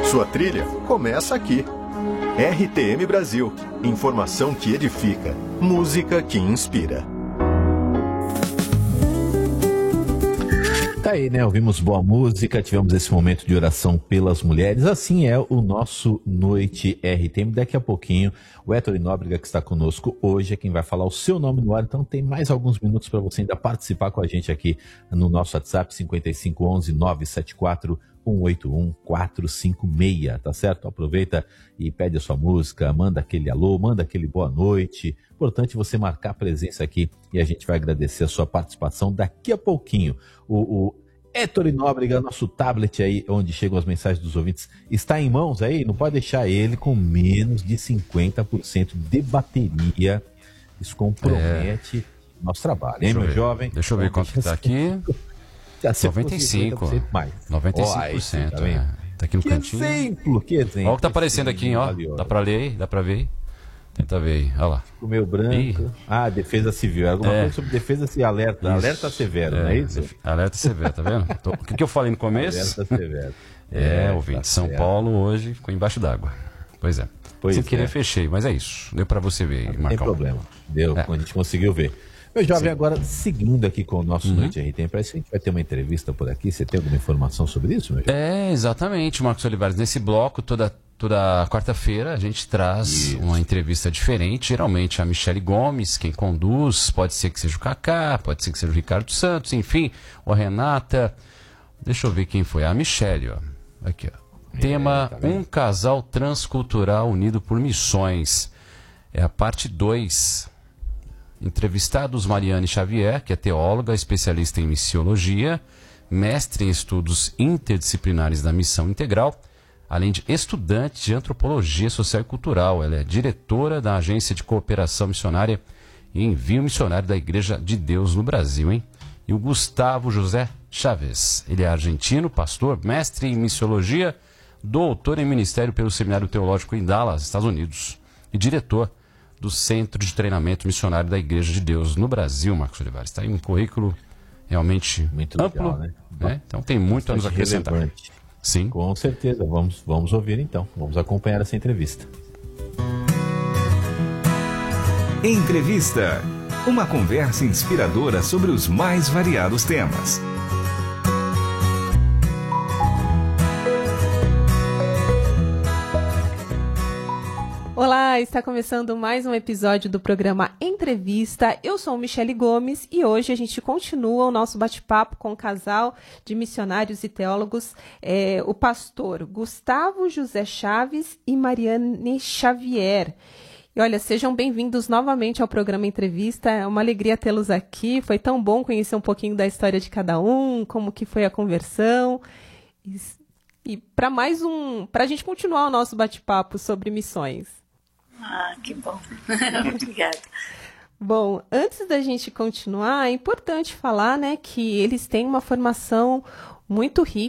Sua trilha começa aqui. RTM Brasil. Informação que edifica. Música que inspira. Tá aí, né? Ouvimos boa música, tivemos esse momento de oração pelas mulheres. Assim é o nosso Noite RTM. Daqui a pouquinho, o Héctor Nóbrega, que está conosco hoje, é quem vai falar o seu nome no ar. Então tem mais alguns minutos para você ainda participar com a gente aqui no nosso WhatsApp, 5511-974-181-456, tá certo? Aproveita e pede a sua música, manda aquele alô, manda aquele boa noite. Importante você marcar a presença aqui e a gente vai agradecer a sua participação daqui a pouquinho. O Héctor Nóbrega, nosso tablet aí, onde chegam as mensagens dos ouvintes, está em mãos aí? Não pode deixar ele com menos de 50% de bateria. Isso compromete o nosso trabalho, hein, meu jovem? Deixa eu ver quanto que está aqui. 95%. Mais. 95%. Tá aqui no cantinho. Que exemplo. Olha o que tá aparecendo aqui, ó. Dá pra ler aí? Dá pra ver aí? Tenta ver aí, olha lá. O meu branco. Defesa civil. Alguma coisa sobre defesa civil. Alerta severo, não é isso? Alerta severo, tá vendo? O que eu falei no começo? Alerta severo. Ouvinte, São Paulo hoje ficou embaixo d'água. Pois é. Sem querer fechei, mas é isso. Deu pra você ver aí, Marcão. Não tem problema. Deu, a gente conseguiu ver. Meu jovem, agora, seguindo aqui com o nosso Noite RTM, parece que a gente vai ter uma entrevista por aqui. Você tem alguma informação sobre isso, meu jovem? Exatamente, Marcos Olivares. Nesse bloco, toda quarta-feira, a gente traz uma entrevista diferente. Geralmente a Michele Gomes, quem conduz, pode ser que seja o Kaká, pode ser que seja o Ricardo Santos, enfim, ou a Renata. Deixa eu ver quem foi. A Michele, ó. Aqui, ó. Tema, um casal transcultural unido por missões. É a parte 2. Entrevistados Mariane Xavier, que é teóloga, especialista em missiologia, mestre em estudos interdisciplinares da missão integral, além de estudante de antropologia social e cultural. Ela é diretora da Agência de Cooperação Missionária e Envio Missionário da Igreja de Deus no Brasil, hein? E o Gustavo José Chaves. Ele é argentino, pastor, mestre em missiologia, doutor em ministério pelo Seminário Teológico em Dallas, Estados Unidos, e diretor do Centro de Treinamento Missionário da Igreja de Deus no Brasil, Marcos Olivares. Está aí um currículo realmente muito amplo, legal, né? Então tem muito a nos acrescentar. Relevante. Sim. Com certeza. Vamos ouvir então. Vamos acompanhar essa entrevista. Entrevista. Uma conversa inspiradora sobre os mais variados temas. Olá, está começando mais um episódio do programa Entrevista. Eu sou Michele Gomes e hoje a gente continua o nosso bate-papo com o casal de missionários e teólogos, o pastor Gustavo José Chaves e Mariane Xavier. E olha, sejam bem-vindos novamente ao programa Entrevista. É uma alegria tê-los aqui. Foi tão bom conhecer um pouquinho da história de cada um, como que foi a conversão. E para a gente continuar o nosso bate-papo sobre missões. Que bom. Obrigada. Bom, antes da gente continuar, é importante falar, né, que eles têm uma formação muito rica